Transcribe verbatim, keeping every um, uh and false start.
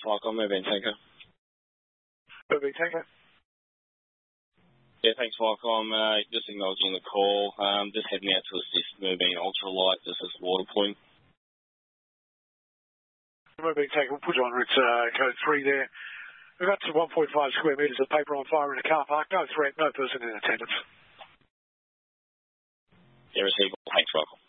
Flycom, Moving Tanker. Moving Tanker. Yeah, thanks, Flycom. Uh, just acknowledging the call. Um, just heading out to assist moving ultralight, just as water point. Moving Tanker, we'll put you on route uh, code three there. We've got to one point five square metres of paper on fire in a car park. No threat, no person in attendance. Yeah, receivable. Thanks, Flycom.